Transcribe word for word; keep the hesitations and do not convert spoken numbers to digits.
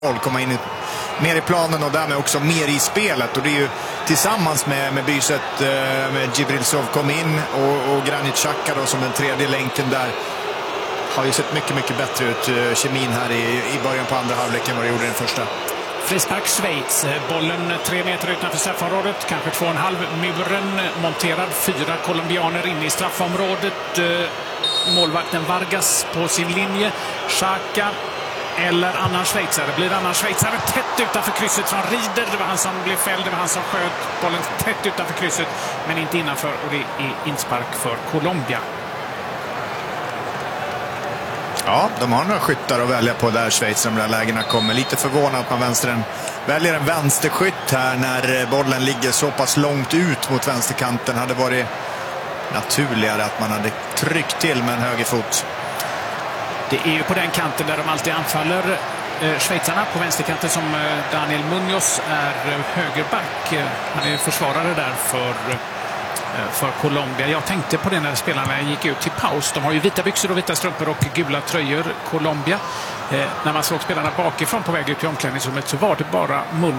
komma in i, mer i planen och därmed också mer i spelet. Och det är ju tillsammans med, med byset med Djibrilsov kom in och, och Granit Xhaka då som den tredje länken där har ju sett mycket, mycket bättre ut, kemin här i, i början på andra halvleken vad det gjorde den första. Frispark Schweiz, bollen tre meter utanför straffområdet, kanske två och en halv, muren monterad, fyra colombianer inne i straffområdet, målvakten Vargas på sin linje, Xhaka eller annan schweizare, blir annan schweizare tätt utanför krysset från Rieder, det var han som blev fälld, det var han som sköt bollen tätt utanför krysset men inte innanför, och det är inspark för Colombia. Ja, de har några skyttar att välja på där Schweiz, de där lägena kommer. Lite förvånad att man vänstern väljer en vänsterskytt här när bollen ligger så pass långt ut mot vänsterkanten. Hade varit naturligare att man hade tryckt till med en högerfot. Det är ju på den kanten där de alltid anfaller eh, schweizarna, på vänsterkanten som eh, Daniel Munoz är eh, högerback. Han är försvarare där för eh, för Colombia. Jag tänkte på det när spelarna gick ut till paus. De har ju vita byxor och vita strumpor och gula tröjor, Colombia. Eh, när man såg spelarna bakifrån på väg ut i omklädningsrummet så var det bara Munoz